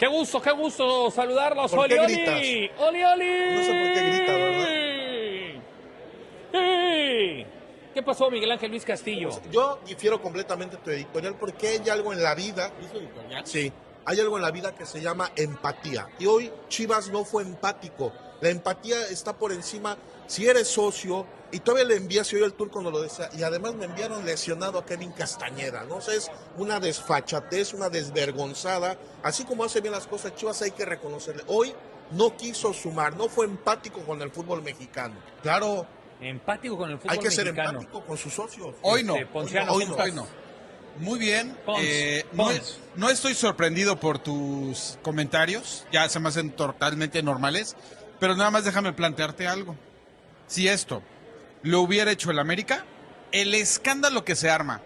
qué gusto saludarlos. ¿Por Oli, qué Oli. gritas? Oli, Oli. No sé por qué grita, ¿verdad? ¡Hey! ¿Qué pasó, Miguel Ángel Luis Castillo? Pues, yo difiero completamente de tu editorial porque hay algo en la vida. ¿Hizo editorial? Sí, hay algo en la vida que se llama empatía. Y hoy Chivas no fue empático. La empatía está por encima. Si eres socio, y todavía le envías, hoy el Turco no lo desea, y además me enviaron lesionado a Kevin Castañeda, ¿no? O sea, es una desfachatez, una desvergonzada. Así como hace bien las cosas Chivas, hay que reconocerle. Hoy no quiso sumar, no fue empático con el fútbol mexicano. Claro, Empático con el fútbol hay que ser mexicano. empático con sus socios. Hoy no, Ponciano, hoy ¿cómo no, estás? hoy no. Muy bien. Pons, No, Pons. no estoy sorprendido por tus comentarios, ya se me hacen totalmente normales, pero nada más déjame plantearte algo. Si esto lo hubiera hecho el América, el escándalo que se arma,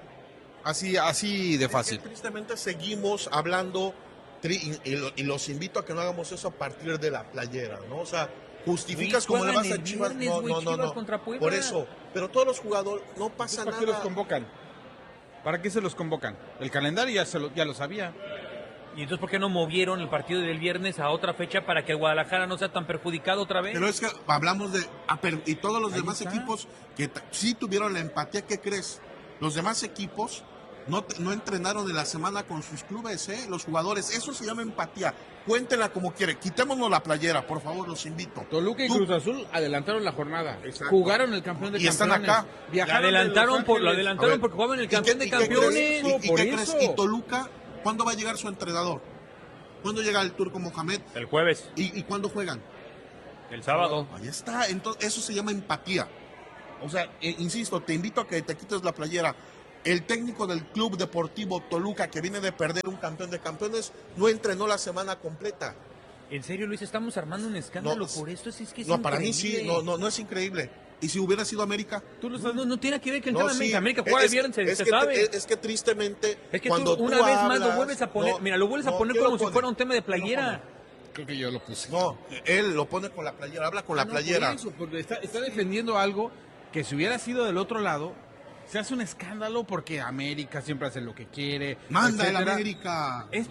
así de fácil. Es que tristemente seguimos hablando, y los invito a que no hagamos eso a partir de la playera, ¿no? O sea, justificas Güey, como le vas juegan a el Chivas. viernes, No, güey, no, no, Chivas no. contra Puebla. Por eso, pero todos los jugadores, no pasa ¿Para qué los nada. convocan? ¿Para qué se los convocan? El calendario ya lo sabía. ¿Y entonces por qué no movieron el partido del viernes a otra fecha para que el Guadalajara no sea tan perjudicado otra vez? Pero es que hablamos de... y todos los Ahí demás está. equipos que sí tuvieron la empatía, ¿qué crees? Los demás equipos no entrenaron en la semana con sus clubes, los jugadores. Eso se llama empatía. Cuéntenla como quiere. Quitémonos la playera, por favor, los invito. Toluca y Tú- Cruz Azul adelantaron la jornada. Exacto. Jugaron el campeón de Y están campeones. acá. Lo Viajaron de adelantaron, Los lo Ángeles. adelantaron A ver, porque jugaban el ¿Y qué- campeón de y qué campeones. crees? ¿Y por qué crees? eso. ¿Y Toluca? ¿Cuándo va a llegar su entrenador? ¿Cuándo llega el Turco Mohamed? El jueves, ¿Y cuándo juegan? el sábado. Ahí está, entonces eso se llama empatía. O sea, insisto, te invito a que te quites la playera. El técnico del Club Deportivo Toluca, que viene de perder un campeón de campeones, no entrenó la semana completa. En serio, Luis, estamos armando un escándalo No, por esto. Es que es No, para mí sí, increíble. no es increíble. ¿Y si hubiera sido América? Tú lo estás- no tiene que ver que el No, tema de sí. América. América juega el viernes, se que, sabe. es que tristemente, Es que cuando tú una vez más lo hablas- vuelves a poner. no, Mira, lo vuelves a no, poner ¿quién como lo si pone? fuera un tema de ¿Quién lo playera. Creo que yo lo puse. No, él lo pone con la playera, habla con la No, playera. por eso, porque está defendiendo algo que si hubiera sido del otro lado, se hace un escándalo porque América siempre hace lo que quiere. Manda el etcétera. América. Es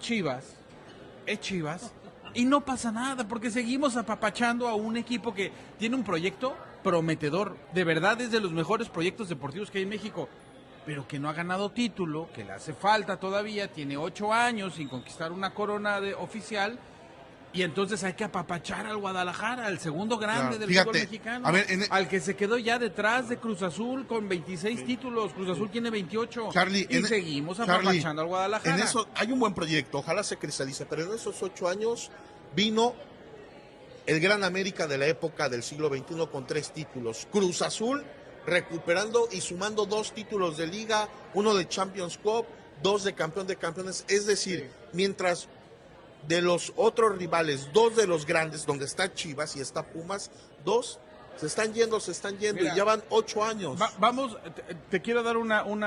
Chivas, y no pasa nada, porque seguimos apapachando a un equipo que tiene un proyecto prometedor. De verdad es de los mejores proyectos deportivos que hay en México, pero que no ha ganado título, que le hace falta todavía, tiene 8 años sin conquistar una corona oficial, y entonces hay que apapachar al Guadalajara, al segundo grande Claro, del fíjate, fútbol mexicano, a ver, al que se quedó ya detrás de Cruz Azul con 26 títulos. Cruz Azul tiene 28, Charlie, y seguimos Charlie, apapachando al Guadalajara. En eso hay un buen proyecto, ojalá se cristalice, pero en esos 8 años vino el Gran América de la época del siglo XXI con 3 títulos. Cruz Azul recuperando y sumando 2 títulos de liga, 1 de Champions Cup, 2 de campeón de campeones. Es decir, mientras de los otros rivales, 2 de los grandes, donde está Chivas y está Pumas, 2 se están yendo Mira, y ya van 8 años. Vamos, te quiero dar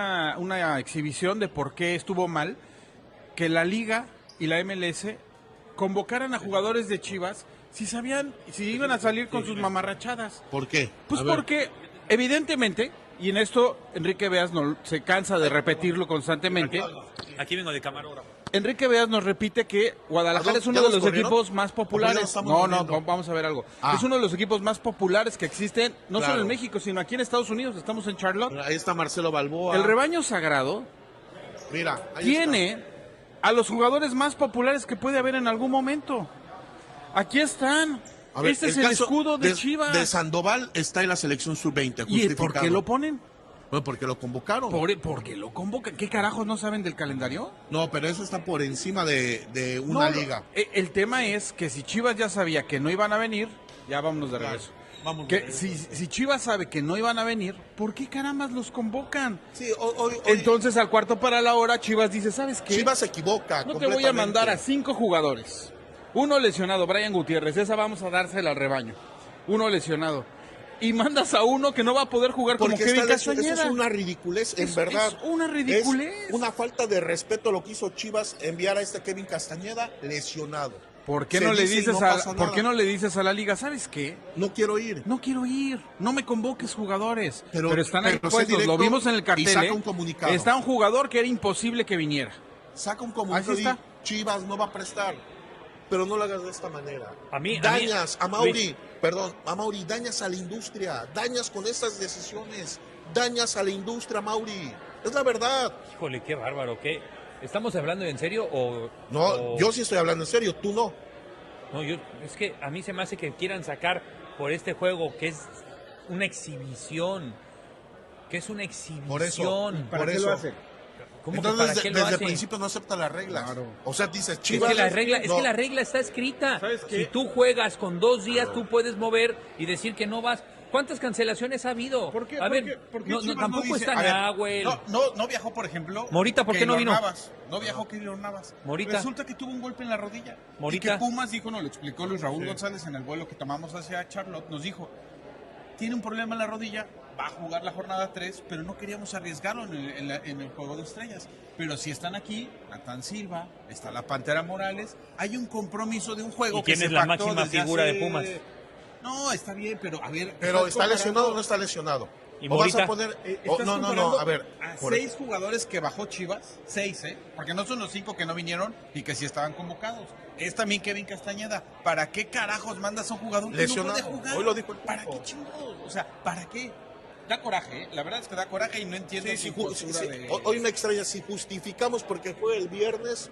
una exhibición de por qué estuvo mal que la Liga y la MLS convocaran a jugadores de Chivas si iban a salir con sus mamarrachadas. ¿Por qué? Pues A ver. porque, evidentemente, y en esto Enrique Beas se cansa de repetirlo constantemente, Aquí vengo de camarógrafo. Enrique Beas nos repite que Guadalajara ¿Ya es uno de los los corrieron? equipos más ¿O ya populares. los estamos No, moviendo? vamos a ver algo. Ah. Es uno de los equipos más populares que existen, no Claro. solo en México, sino aquí en Estados Unidos. Estamos en Charlotte. Ahí está Marcelo Balboa. El rebaño sagrado Mira, ahí tiene a los jugadores más populares que puede haber en algún momento. Aquí están. está. A ver, Este es el caso escudo de Chivas. De Sandoval está en la selección sub-20, ¿Y justificado. por qué lo ponen? Bueno, porque lo convocaron. Porque lo convocan. ¿Qué carajos no saben del calendario? No, pero eso está por encima de una No, liga. El tema es que si Chivas ya sabía que no iban a venir, ya vámonos de regreso. Vamos. Que si Chivas sabe que no iban a venir, ¿por qué carambas los convocan? Sí, hoy Entonces al cuarto para la hora Chivas dice, ¿sabes qué? Chivas se equivoca. No te voy a mandar a 5 jugadores. Uno lesionado, Brian Gutiérrez, esa vamos a dársela al rebaño. Uno lesionado. Y mandas a uno que no va a poder jugar como Porque Kevin eso Castañeda. es una ridiculez, en Es- verdad. es una ridiculez. Es una falta de respeto lo que hizo Chivas enviar a este Kevin Castañeda lesionado. ¿Por qué Se no le dice y dices no pasa ¿por nada. qué no le dices a la liga, ¿sabes qué? No quiero ir. No quiero ir, no me convoques jugadores. Pero- Pero están ahí pero sé puestos, directo lo vimos en el y cartel. saca un comunicado. Está un jugador que era imposible que viniera. Saca un comunicado Así y está. Chivas no va a prestar. pero no lo hagas de esta manera. A Dañas mí, a Mauri, Luis. perdón, a Mauri, dañas a la industria, dañas con estas decisiones, dañas a la industria, Mauri. Es la verdad. Híjole, qué bárbaro, ¿qué? ¿Estamos hablando en serio o...? No, yo sí estoy hablando en serio, tú no. No, es que a mí se me hace que quieran sacar por este juego que es una exhibición. Que es una exhibición. Por eso, ¿Para por qué eso. lo hace? ¿Cómo que Entonces, para qué lo desde el hace? principio no acepta las reglas. Claro. O sea, dices, Es Chivas... que la regla, es no. que la regla está escrita. ¿Sabes qué? Si tú juegas con 2 días, tú puedes mover y decir que no vas. ¿Cuántas cancelaciones ha habido? ¿Por qué? A ¿Por ver, qué? ¿Por qué no, Chivas tampoco no dice? está A ver, Nahuel. no viajó, por ejemplo. Morita, ¿por qué no Keylor vino? Navas. No viajó Keylor Navas. Morita. Resulta que tuvo un golpe en la rodilla. Morita. Y que Pumas dijo, no, lo explicó Luis Raúl González en el vuelo que tomamos hacia Charlotte. Nos dijo, tiene un problema en la rodilla, va a jugar la jornada 3, pero no queríamos arriesgarlo en el juego de estrellas. Pero si están aquí, Natán Silva, está la Pantera Morales, hay un compromiso de un juego ¿Y que quién se es la pactó máxima desde figura hace- de Pumas? No, está bien, pero a ver... Pero estás ¿está lesionado o comparando- no está lesionado? ¿Y ¿O vas Morita? a poner...? Estás no, comparando a ver. a por 6 jugadores que bajó Chivas, 6, porque no son los 5 que no vinieron y que sí estaban convocados. Es también Kevin Castañeda. ¿Para qué carajos mandas a un jugador que Lesionado. no puede jugar? Hoy lo dijo el ¿Para tipo. qué chingados? O sea, ¿para qué? Da coraje, ¿eh? La verdad es que da coraje y no entiendo Sí, su sí, postura sí. de... Hoy me extraña, si justificamos porque fue el viernes,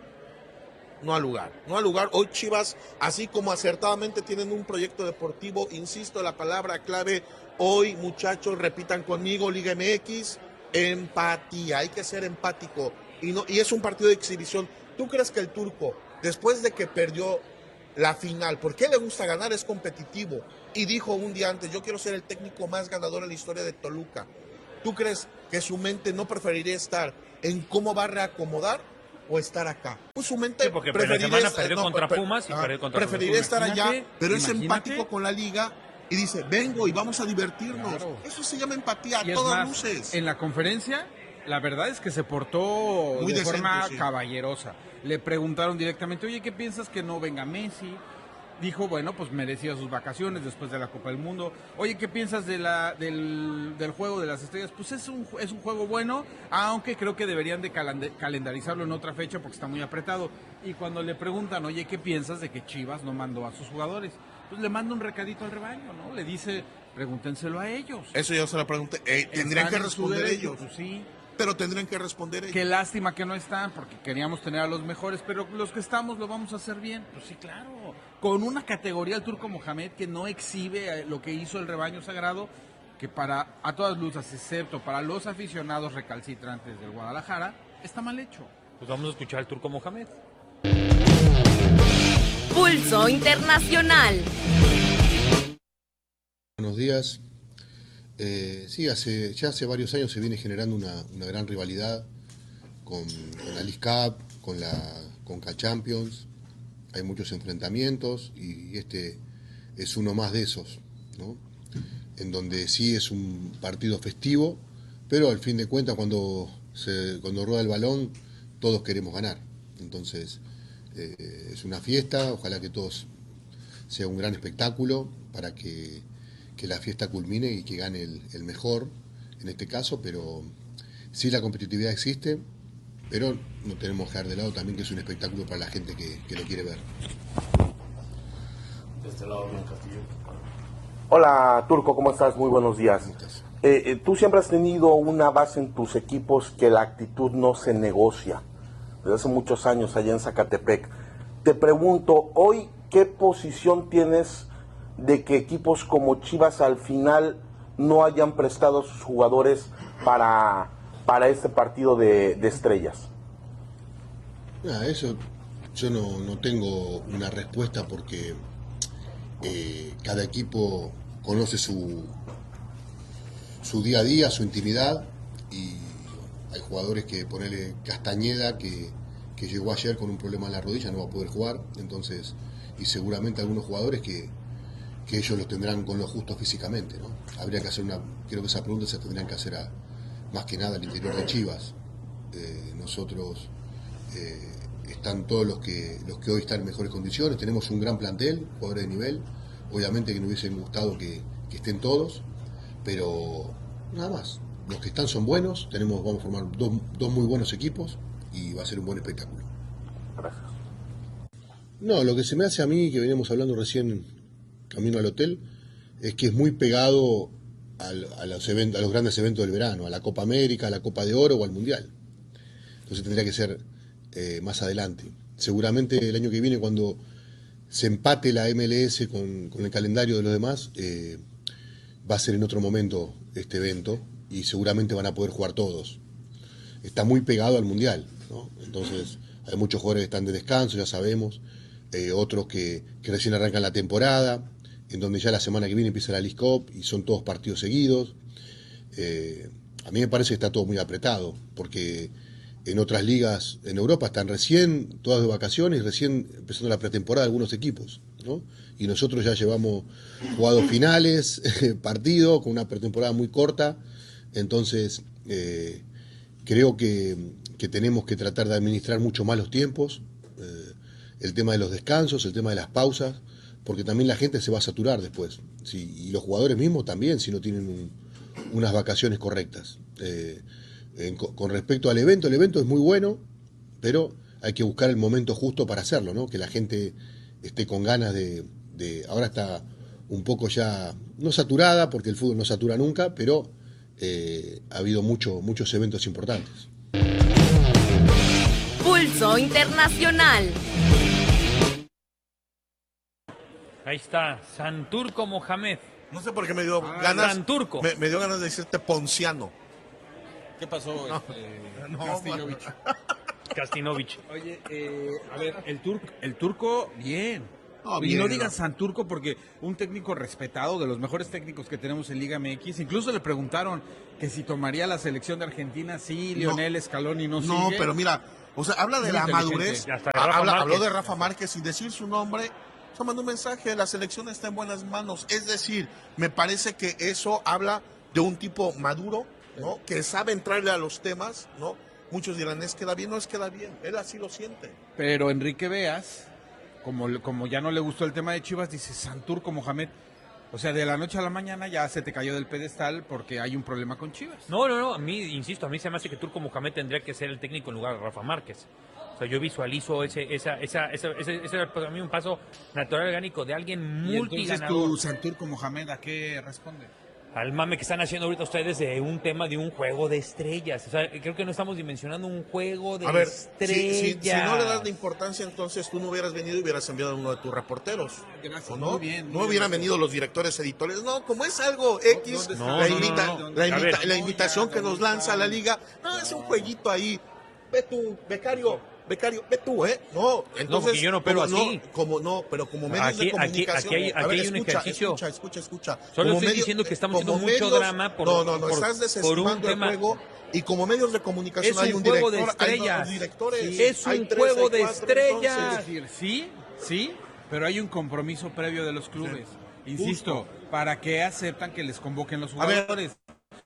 no al lugar. No al lugar. Hoy Chivas, así como acertadamente tienen un proyecto deportivo, insisto, la palabra clave, hoy muchachos, repitan conmigo, Liga MX, empatía. Hay que ser empático. Y es un partido de exhibición. ¿Tú crees que el Turco, después de que perdió la final, porque le gusta ganar, es competitivo, y dijo un día antes, yo quiero ser el técnico más ganador en la historia de Toluca? ¿Tú crees que su mente no preferiría estar en cómo va a reacomodar o estar acá? Pues su mente Sí, porque la semana perdió contra Pumas y perdió contra preferiría Cruz Azul. estar allá, Imagínate, pero es imagínate. empático con la liga y dice, vengo y vamos a divertirnos. Claro. Eso se llama empatía Y a es todas más, luces. en la conferencia, la verdad es que se portó Muy de decente, forma sí. caballerosa. Le preguntaron directamente, oye, ¿qué piensas que no venga Messi? Dijo, bueno, pues merecía sus vacaciones después de la Copa del Mundo. Oye, ¿qué piensas del juego de las estrellas? Pues es un juego bueno, aunque creo que deberían de calendarizarlo en otra fecha porque está muy apretado. Y cuando le preguntan, oye, ¿qué piensas de que Chivas no mandó a sus jugadores? Pues le manda un recadito al rebaño, ¿no? Le dice, pregúntenselo a ellos. Eso yo se lo pregunté. Tendrían Están que en su responder derecho, ellos. pues sí. Pero tendrían que responder ellos. Qué lástima que no están, porque queríamos tener a los mejores, pero los que estamos lo vamos a hacer bien. Pues sí, claro. Con una categoría, el Turco Mohamed, que no exhibe lo que hizo el rebaño sagrado, que para a todas luces, excepto para los aficionados recalcitrantes del Guadalajara, está mal hecho. Pues vamos a escuchar al Turco Mohamed. Pulso Internacional. Buenos días. Sí, ya hace varios años se viene generando una gran rivalidad con la League Cup, con la Conca Champions. Hay muchos enfrentamientos y este es uno más de esos, ¿no? En donde sí es un partido festivo, pero al fin de cuentas cuando rueda el balón todos queremos ganar. Entonces es una fiesta, ojalá que todos sea un gran espectáculo para que la fiesta culmine y que gane el mejor en este caso, pero sí la competitividad existe, pero no tenemos que dejar de lado también que es un espectáculo para la gente que lo quiere ver. Hola Turco, ¿cómo estás? Muy buenos días. ¿Cómo estás? Tú siempre has tenido una base en tus equipos que la actitud no se negocia. Desde hace muchos años allá en Zacatepec. Te pregunto, hoy, ¿qué posición tienes de que equipos como Chivas al final no hayan prestado sus jugadores para este partido de estrellas? Eso yo no tengo una respuesta porque cada equipo conoce su día a día, su intimidad, y hay jugadores que ponele Castañeda que llegó ayer con un problema en la rodilla, no va a poder jugar, entonces, y seguramente algunos jugadores que ellos los tendrán con lo justo físicamente, ¿no? Habría que hacer creo que esa pregunta se tendrían que hacer más que nada al interior de Chivas. Nosotros están todos los que hoy están en mejores condiciones, tenemos un gran plantel, jugadores de nivel, obviamente que nos hubiesen gustado que estén todos, pero nada más, los que están son buenos, vamos a formar dos muy buenos equipos y va a ser un buen espectáculo. Gracias. No, lo que se me hace a mí, que veníamos hablando recién camino al hotel, es que es muy pegado a los grandes eventos del verano, a la Copa América, a la Copa de Oro o al Mundial. Entonces tendría que ser más adelante. Seguramente el año que viene, cuando se empate la MLS con el calendario de los demás, va a ser en otro momento este evento y seguramente van a poder jugar todos. Está muy pegado al Mundial, ¿no? Entonces hay muchos jugadores que están de descanso, ya sabemos, otros que recién arrancan la temporada, en donde ya la semana que viene empieza la League Cup y son todos partidos seguidos. A mí me parece que está todo muy apretado, porque en otras ligas en Europa están recién todas de vacaciones, recién empezando la pretemporada de algunos equipos, ¿no? Y nosotros ya llevamos jugados finales, partidos, con una pretemporada muy corta. Entonces, creo que tenemos que tratar de administrar mucho más los tiempos, el tema de los descansos, el tema de las pausas, porque también la gente se va a saturar después. Sí, y los jugadores mismos también, si no tienen unas vacaciones correctas. Con respecto al evento, el evento es muy bueno, pero hay que buscar el momento justo para hacerlo, ¿no? Que la gente esté con ganas de ahora está un poco ya, no saturada, porque el fútbol no satura nunca, pero ha habido muchos eventos importantes. Pulso Internacional. Ahí está, Santurco Mohamed. No sé por qué me dio ganas. Santurco. Me dio ganas de decirte ponciano. ¿Qué pasó, Castillovich? Kastinovich. Oye, a ver, el turco, bien. No, Y bien, no digan ¿no? Santurco porque un técnico respetado, de los mejores técnicos que tenemos en Liga MX, incluso le preguntaron que si tomaría la selección de Argentina, sí, Lionel Scaloni no No, sigue. pero mira, o sea, habla de Muy la inteligente. madurez. Y hasta de Rafa Habló Márquez. de Rafa Márquez y decir su nombre. O sea, mandó un mensaje, la selección está en buenas manos. Es decir, me parece que eso habla de un tipo maduro, ¿no? Que sabe entrarle a los temas, ¿no? Muchos dirán, es queda bien, no es queda bien. Él así lo siente. Pero Enrique Beas, como ya no le gustó el tema de Chivas, dice Santurco Mohamed. O sea, de la noche a la mañana ya se te cayó del pedestal porque hay un problema con Chivas. No, a mí, insisto, a mí se me hace que Turco Mohamed tendría que ser el técnico en lugar de Rafa Márquez. O sea, yo visualizo ese para mí un paso natural orgánico de alguien Y entonces multiganador. tu Santurco Mohamed, ¿a qué responde? Al mame que están haciendo ahorita ustedes de un tema de un juego de estrellas. O sea, creo que no estamos dimensionando un juego de A ver, estrellas. si no le das la importancia, entonces tú no hubieras venido y hubieras enviado a uno de tus reporteros. Gracias, ¿O no? muy bien, muy no bien. hubieran venido los directores editores. No, como es algo X, No, la, no, invita- no, no. la A invita- ver. la invitación que nos lanza a la liga, no, es un jueguito ahí. Ve tú, becario, ve tú, ¿eh? No, entonces. porque yo no opero como así. Pero como medios de comunicación. aquí A ver, hay un ejercicio. Escucha. Solo Como estoy medio- diciendo que estamos como haciendo mucho medios- drama por estás desestimando un tema. el juego. Y como medios de comunicación Es hay un un juego director, de hay estrellas. dos directores. Sí, es hay un tres, juego hay de cuatro, estrellas. entonces. Es decir, sí, pero hay un compromiso previo de los clubes. Insisto, ¿para qué aceptan que les convoquen los A ver, jugadores?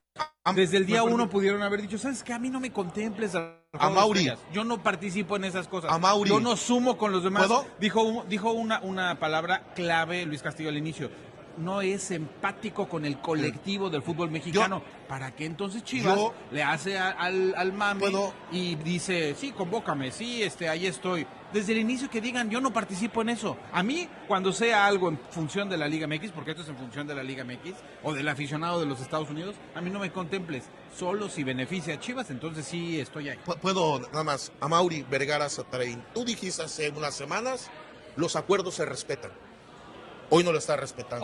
Desde el día me uno permite- pudieron haber dicho, ¿sabes qué? A mí no me contemples al juego de Mauri. estrellas. Yo no participo en esas cosas. A Mauri. Yo no sumo con los demás. ¿Puedo? Dijo una palabra clave Luis Castillo al inicio. No es empático con el colectivo del fútbol mexicano. ¿Para qué entonces Chivas Yo- le hace al mame ¿Puedo? y dice, sí, convócame, sí, ahí estoy? Desde el inicio que digan, yo no participo en eso. A mí, cuando sea algo en función de la Liga MX, porque esto es en función de la Liga MX, o del aficionado de los Estados Unidos, a mí no me contemples. Solo si beneficia a Chivas, entonces sí estoy ahí. Puedo nada más, a Mauri Vergara Satarín. Tú dijiste hace unas semanas, los acuerdos se respetan. Hoy no lo está respetando.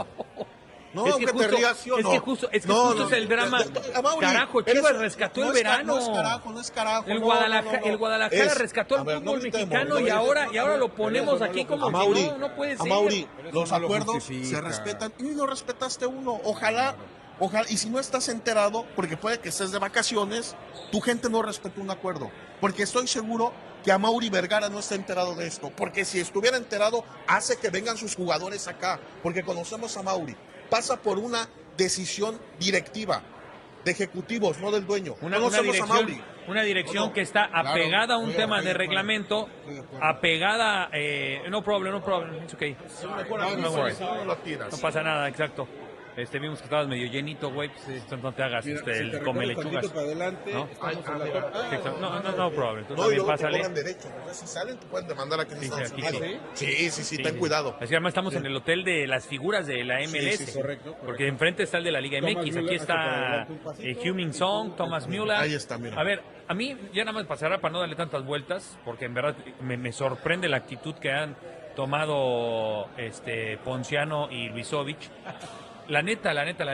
No, Es que que te justo- rías, ¿sí o es no? que justo es el drama. A Mauri, Carajo, eres- Chivas rescató el verano. No es carajo. El no, Guadalajara, no. el Guadalajara Es- rescató a el ver, no fútbol gritemos, mexicano no y gritemos. ahora lo ponemos aquí como A Mauri, que no puede a ser. Mauri, Pero los eso no lo acuerdos justifica. se respetan y no respetaste uno. Ojalá, y si no estás enterado, porque puede que estés de vacaciones, tu gente no respetó un acuerdo. Porque estoy seguro que a Mauri Vergara no está enterado de esto. Porque si estuviera enterado, hace que vengan sus jugadores acá. Porque conocemos a Mauri. Pasa por una decisión directiva de ejecutivos, no del dueño. Una Conocemos a Mauri. dirección No, no. que está apegada a un Claro, tema estoy de de acuerdo. reglamento, Estoy de acuerdo. apegada, no problem, it's okay. Mejor No aquí, worry. no lo tiras. No pasa nada, exacto. Vimos que estabas medio llenito, güey. Pues, no te hagas Mira, si te el come recuerdo lechugas. tantito para adelante, ¿No? estamos en la torta. Exacto. No, problem. Tú No, y también luego te pásale. cobran derecho, ¿verdad? Si salen, te pueden demandar a que Sí, Estados aquí Unidos. sí. Sí, ten cuidado. Así además estamos en el hotel de las figuras de la MLS. sí, correcto. Porque enfrente está el de la Liga Thomas MX. Müller, Aquí hasta para está adelante un pasito. Heung-min Son, Thomas Müller. Ahí está, mira. A ver, a mí ya nada más pasará para no darle tantas vueltas, porque en verdad me sorprende la actitud que han tomado Ponciano y Luisovich. La neta,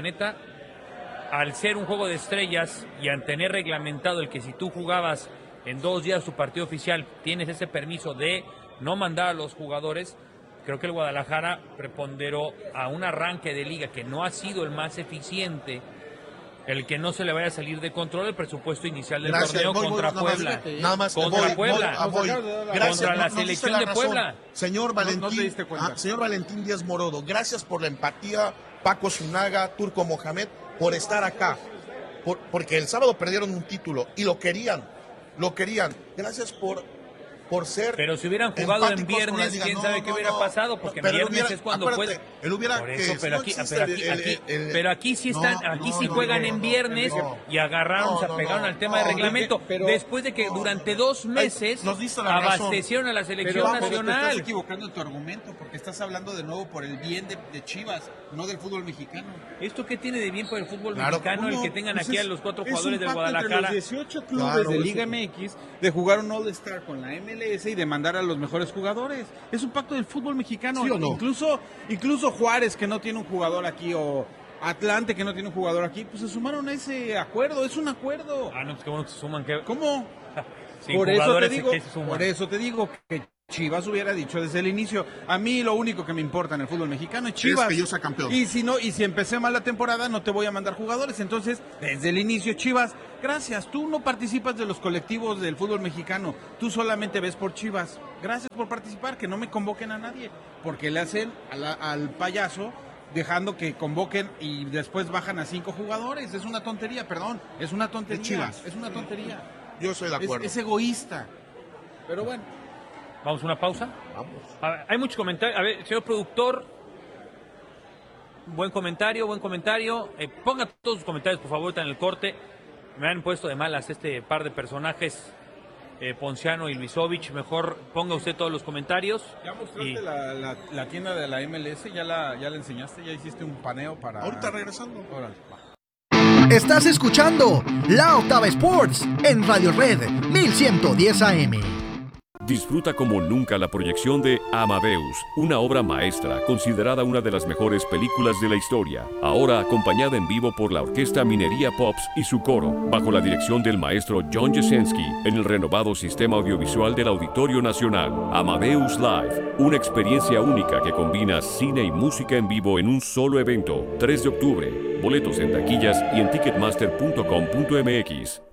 al ser un juego de estrellas y al tener reglamentado el que si tú jugabas en 2 días tu partido oficial, tienes ese permiso de no mandar a los jugadores, creo que el Guadalajara preponderó a un arranque de liga que no ha sido el más eficiente, el que no se le vaya a salir de control el presupuesto inicial del torneo contra Puebla. Nada más, Contra Puebla. Gracias, Contra la nos diste selección la de razón. Puebla. Señor Valentín, no te diste cuenta. Señor Valentín Díaz Morodo, gracias por la empatía, Paco Zúñiga, Turco Mohamed, por estar acá. Porque el sábado perdieron un título y lo querían. Gracias por ser. Pero si hubieran jugado en empáticos con la viernes, liga. quién sabe qué hubiera pasado, porque en Pero él viernes hubiera- es cuando acuérdate, puede. él hubiera Por eso, que pero no aquí, existe pero aquí sí están, aquí sí juegan en viernes y agarraron, se apegaron al tema de reglamento. pero- después de que durante 2 meses nos diste la razón. abastecieron a la selección Pero te estás nacional. equivocando en tu argumento porque estás hablando de nuevo por el bien de Chivas, no del fútbol mexicano. ¿Esto qué tiene de bien por el fútbol Claro, mexicano el ¿cómo? que tengan Pues aquí es- a los 4 es jugadores un del pacto entre Guadalajara? los 18 clubes Claro, de es Liga un- MX de jugar un All-Star con la MLS y de mandar a los mejores jugadores. Es un pacto del fútbol mexicano. ¿Sí o no? Incluso Juárez, que no tiene un jugador aquí, o Atlante, que no tiene un jugador aquí, pues se sumaron a ese acuerdo. Es un acuerdo. Ah, no, pues qué bueno que se suman. ¿Cómo? Sin Por eso te jugadores digo, que se suman. por eso te digo que Chivas hubiera dicho desde el inicio, a mí lo único que me importa en el fútbol mexicano es Chivas. que yo sea campeón. Y si empecé mal la temporada, no te voy a mandar jugadores. Entonces, desde el inicio, Chivas, gracias. Tú no participas de los colectivos del fútbol mexicano. Tú solamente ves por Chivas. Gracias por participar, que no me convoquen a nadie. Porque le hacen al payaso dejando que convoquen y después bajan a 5 jugadores. Es una tontería, perdón. Es una tontería. De Chivas. Es una tontería. Yo estoy de acuerdo. Es egoísta. Pero bueno. Vamos a una pausa. Vamos. A ver, hay muchos comentarios. A ver, señor productor. Buen comentario. Ponga todos sus comentarios, por favor, en el corte. Me han puesto de malas este par de personajes, Ponciano y Luisovich. Mejor ponga usted todos los comentarios. ¿Ya mostraste Y- la tienda de la MLS? ¿Ya la enseñaste? ¿Ya hiciste un paneo para...? Ahorita regresando. Órale, va. Estás escuchando La Octava Sports en Radio Red 1110 AM. Disfruta como nunca la proyección de Amadeus, una obra maestra considerada una de las mejores películas de la historia, ahora acompañada en vivo por la Orquesta Minería Pops y su coro, bajo la dirección del maestro John Jesensky, en el renovado sistema audiovisual del Auditorio Nacional. Amadeus Live, una experiencia única que combina cine y música en vivo en un solo evento. 3 de octubre, boletos en taquillas y en ticketmaster.com.mx.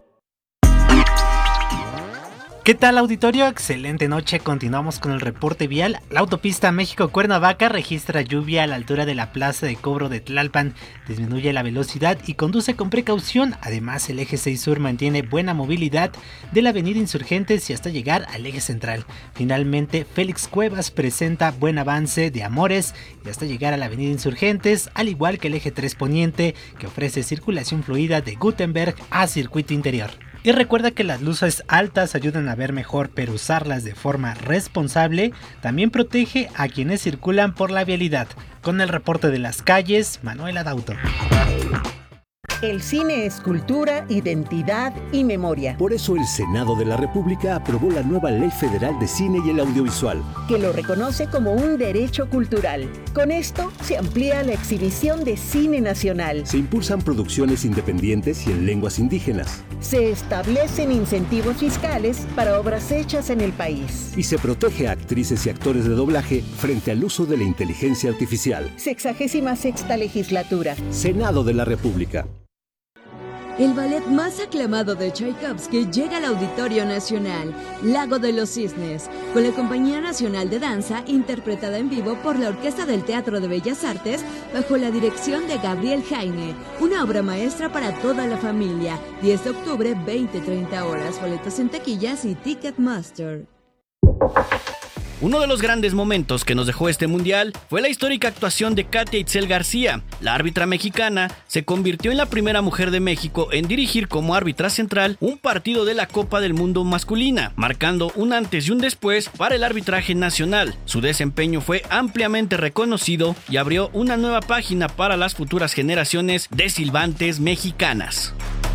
¿Qué tal, auditorio? Excelente noche. Continuamos con el reporte vial. La autopista México-Cuernavaca registra lluvia a la altura de la plaza de cobro de Tlalpan. Disminuye la velocidad y conduce con precaución. Además, el eje 6 Sur mantiene buena movilidad de la avenida Insurgentes y hasta llegar al eje central. Finalmente, Félix Cuevas presenta buen avance de Amores y hasta llegar a la avenida Insurgentes, al igual que el eje 3 Poniente, que ofrece circulación fluida de Gutenberg a Circuito Interior. Y recuerda que las luces altas ayudan a ver mejor, pero usarlas de forma responsable también protege a quienes circulan por la vialidad. Con el reporte de las calles, Manuel Adauto. El cine es cultura, identidad y memoria. Por eso el Senado de la República aprobó la nueva Ley Federal de Cine y el Audiovisual, que lo reconoce como un derecho cultural. Con esto se amplía la exhibición de cine nacional. Se impulsan producciones independientes y en lenguas indígenas. Se establecen incentivos fiscales para obras hechas en el país. Y se protege a actrices y actores de doblaje frente al uso de la inteligencia artificial. 66ª legislatura. Senado de la República. El ballet más aclamado de Tchaikovsky llega al Auditorio Nacional, Lago de los Cisnes, con la Compañía Nacional de Danza, interpretada en vivo por la Orquesta del Teatro de Bellas Artes, bajo la dirección de Gabriel Jaime. Una obra maestra para toda la familia. 10 de octubre, 20-30 horas. Boletos en taquillas y Ticketmaster. Uno de los grandes momentos que nos dejó este mundial fue la histórica actuación de Katia Itzel García. La árbitra mexicana se convirtió en la primera mujer de México en dirigir como árbitra central un partido de la Copa del Mundo masculina, marcando un antes y un después para el arbitraje nacional. Su desempeño fue ampliamente reconocido y abrió una nueva página para las futuras generaciones de silbantes mexicanas.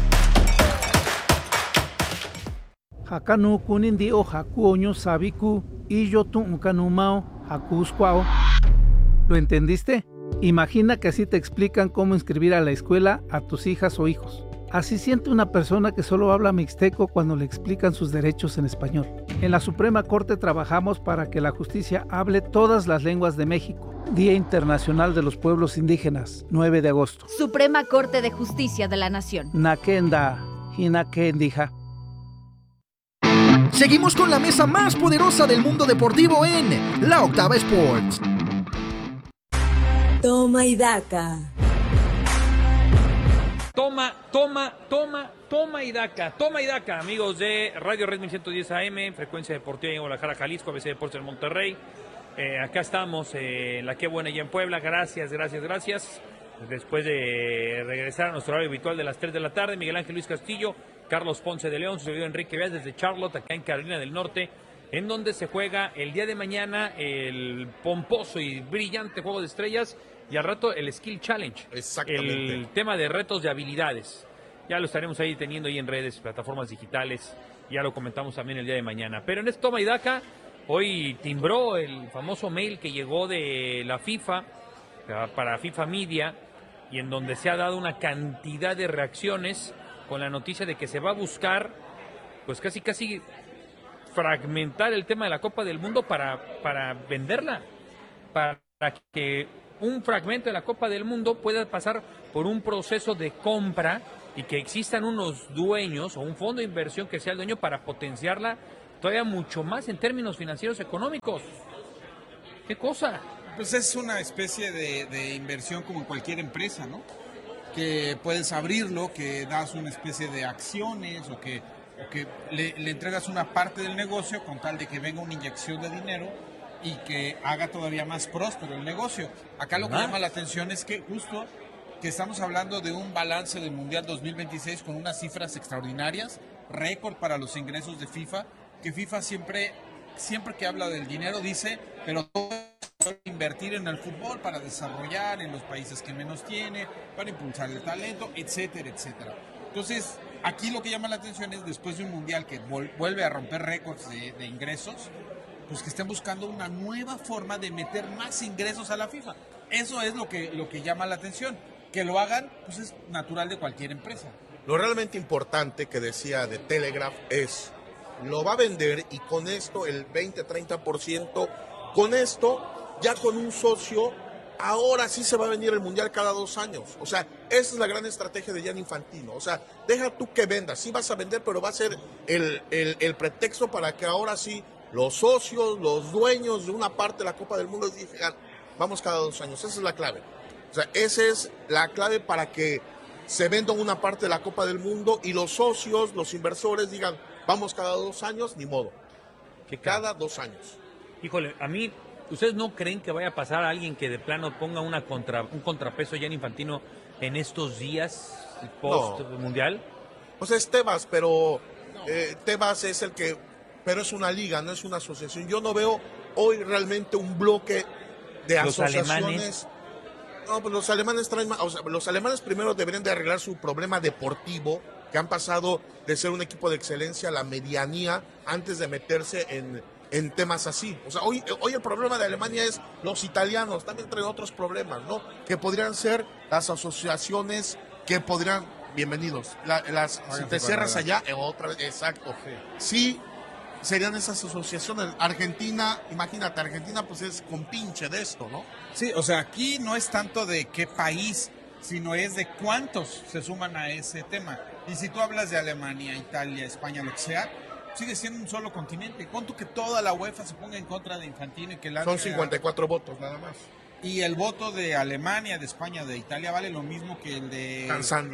Hakanu kunindi o hakuoño sabiku y yo tu kanumao hakusquao. ¿Lo entendiste? Imagina que así te explican cómo inscribir a la escuela a tus hijas o hijos. Así siente una persona que solo habla mixteco cuando le explican sus derechos en español. En la Suprema Corte trabajamos para que la justicia hable todas las lenguas de México. Día Internacional de los Pueblos Indígenas, 9 de agosto. Suprema Corte de Justicia de la Nación. Nakenda, Hinakendija. Seguimos con la mesa más poderosa del mundo deportivo en La Octava Sports. Toma y daca. Toma y daca, amigos de Radio Red 1110 AM, frecuencia deportiva en Guadalajara, Jalisco, ABC Deportes en Monterrey. Acá estamos en la Qué Buena y en Puebla. Gracias. Después de regresar a nuestro horario habitual de las 3 de la tarde, Miguel Ángel Luis Castillo, Carlos Ponce de León, su servidor Enrique Víaz desde Charlotte, acá en Carolina del Norte, en donde se juega el día de mañana el pomposo y brillante Juego de Estrellas y al rato el Skill Challenge. Exactamente. El tema de retos de habilidades. Ya lo estaremos ahí teniendo ahí en redes, plataformas digitales, ya lo comentamos también el día de mañana. Pero en este Toma y Daca, hoy timbró el famoso mail que llegó de la FIFA para FIFA Media, y en donde se ha dado una cantidad de reacciones con la noticia de que se va a buscar, pues casi fragmentar el tema de la Copa del Mundo para venderla, para que un fragmento de la Copa del Mundo pueda pasar por un proceso de compra y que existan unos dueños o un fondo de inversión que sea el dueño para potenciarla todavía mucho más en términos financieros económicos. ¿Qué cosa? Pues es una especie de inversión como en cualquier empresa, ¿no? Que puedes abrirlo, que das una especie de acciones o que le entregas una parte del negocio con tal de que venga una inyección de dinero y que haga todavía más próspero el negocio. Acá lo que llama la atención es que justo que estamos hablando de un balance del Mundial 2026 con unas cifras extraordinarias, récord para los ingresos de FIFA, que FIFA siempre que habla del dinero dice, pero invertir en el fútbol para desarrollar en los países que menos tiene, para impulsar el talento, etcétera, etcétera. Entonces, aquí lo que llama la atención es después de un mundial que vuelve a romper récords de ingresos, pues que estén buscando una nueva forma de meter más ingresos a la FIFA. Eso es lo que llama la atención. Que lo hagan, pues es natural de cualquier empresa. Lo realmente importante que decía de Telegraph es, lo va a vender y con esto el 20-30%, con esto ya con un socio, ahora sí se va a venir el Mundial cada 2 años. O sea, esa es la gran estrategia de Gianni Infantino. O sea, deja tú que vendas, sí vas a vender, pero va a ser el pretexto para que ahora sí los socios, los dueños de una parte de la Copa del Mundo digan, vamos cada 2 años. Esa es la clave. O sea, esa es la clave para que se venda una parte de la Copa del Mundo y los socios, los inversores digan, vamos cada 2 años, ni modo. Que cada 2 años. Híjole, a mí, ¿ustedes no creen que vaya a pasar a alguien que de plano ponga un contrapeso ya en Infantino en estos días post-mundial? Pues es Tebas, pero Tebas es el que, pero es una liga, no es una asociación. Yo no veo hoy realmente un bloque de asociaciones. Alemanes. No, pues los alemanes traen más, o sea, los alemanes primero deberían de arreglar su problema deportivo, que han pasado de ser un equipo de excelencia a la medianía antes de meterse en temas así. O sea, hoy el problema de Alemania es los italianos, también traen otros problemas, ¿no? Que podrían ser las asociaciones que podrían, bienvenidos, si te cierras allá, otra vez, exacto. Sí, serían esas asociaciones. Argentina, imagínate, Argentina pues es compinche de esto, ¿no? Sí, o sea, aquí no es tanto de qué país, sino es de cuántos se suman a ese tema. Y si tú hablas de Alemania, Italia, España, lo que sea, sigue siendo un solo continente. Pon tú que toda la UEFA se ponga en contra de Infantino y que la... Son 54 votos nada más. Y el voto de Alemania, de España, de Italia vale lo mismo que el de...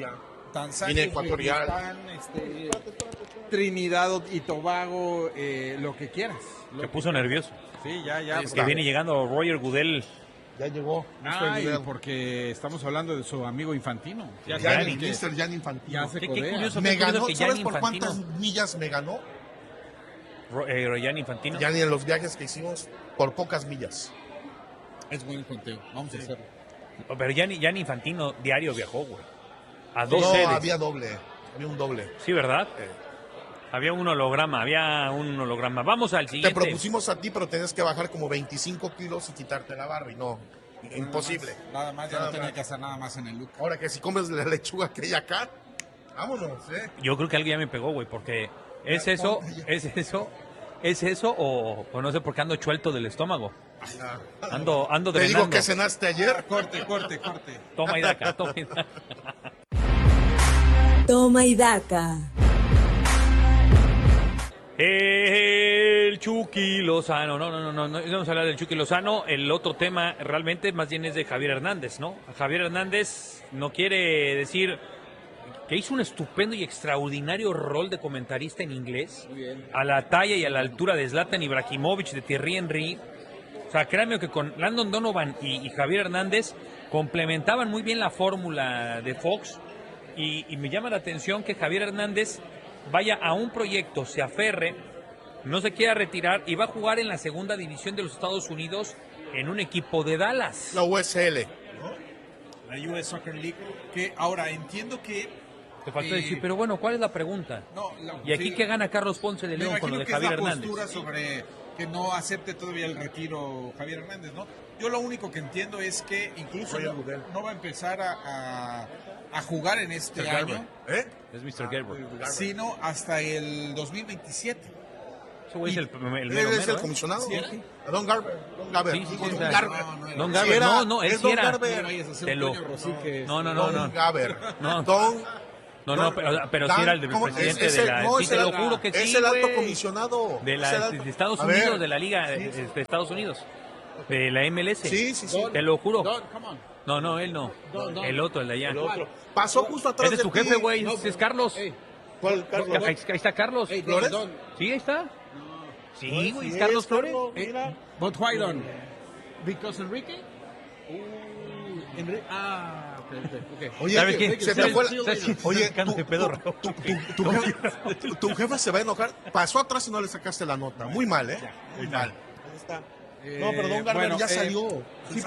Tanzania, Guinea Ecuatorial. Uzbekistán, Trinidad y Tobago, lo que quieras. Se puso nervioso. Sí, ya. Que viene llegando Roger Goodell. Ya llegó. Ay, porque estamos hablando de su amigo Infantino. Mr. Gianni Infantino. Ya se Qué codea. curioso, Me qué curioso ganó, que ¿sabes Gianni por Infantino- cuántas millas me ganó? Gianni Infantino. Gianni, en los viajes que hicimos, por pocas millas. Es buen conteo. Vamos a hacerlo. Pero Gianni Infantino diario viajó, güey. A dos No, sedes. había un doble. Sí, ¿verdad? Había un holograma. Vamos al Te siguiente. propusimos a ti, pero tenías que bajar como 25 kilos y quitarte la barba. Y no, imposible. Nada más, ya no tenía que hacer nada más en el look. Ahora que si comes la lechuga que hay acá, vámonos, Yo creo que alguien ya me pegó, güey, porque es eso o no sé por qué ando chuelto del estómago. Ando Te drenando. digo que cenaste ayer. Corte. Toma y daca. Toma y daca. El Chucky Lozano. No vamos a hablar del Chucky Lozano. El otro tema realmente más bien es de Javier Hernández, ¿no? Javier Hernández no quiere decir que hizo un estupendo y extraordinario rol de comentarista en inglés, a la talla y a la altura de Zlatan Ibrahimovic, de Thierry Henry. O sea, créanme que con Landon Donovan y Javier Hernández complementaban muy bien la fórmula de Fox, y me llama la atención que Javier Hernández vaya a un proyecto, se aferre, no se quiera retirar y va a jugar en la segunda división de los Estados Unidos en un equipo de Dallas. La USL. La US Soccer League, que ahora entiendo que... Te faltó decir, pero bueno, ¿cuál es la pregunta? ¿Y aquí sí. qué gana Carlos Ponce de Me León con lo imagino de que Javier es la Hernández? postura sobre que no acepte todavía el retiro Javier Hernández, ¿no? Yo lo único que entiendo es que incluso no va a empezar a jugar en este Mr. año, Gerber. Es Mr. Gerber. sino hasta el 2027. Ese güey es el ¿Él mero es el mero, comisionado? ¿Sí? Don Garber. Sí, sí, Don está. Garber. Don Sí Garber, era, no, él es sí Don era. Garber. Te lo- No. Don Garber. No. Don, No, pero sí era el ¿cómo? presidente Es de el- la... no, sí, es te el- lo juro que sí, es el alto güey. comisionado. De Es el alto- de Estados A Unidos, ver. de la Liga de Estados Unidos. De la MLS. Sí. Te lo juro. Don, come on. No, él no. Don. El otro, el de allá. El otro. Pasó justo atrás Ese es tu de ti. jefe, güey. No, Ese es Carlos. ¿Cuál, Carlos? Ahí está Carlos. ¿Flores? Sí, ahí está. Sí, güey, Sí, es Carlos es Flores. Carlos, mira. But why Don? Because Enrique? Okay. Oye, ¿Sabes qué? se te fue la... ¿Sabes quién? Oye, Sacando de pedo, Raúl. tu jefe se va a enojar. Pasó atrás y no le sacaste la nota. Muy mal, ¿eh? Muy mal. Ahí está. No, pero Don Garber bueno, ya salió. Sí,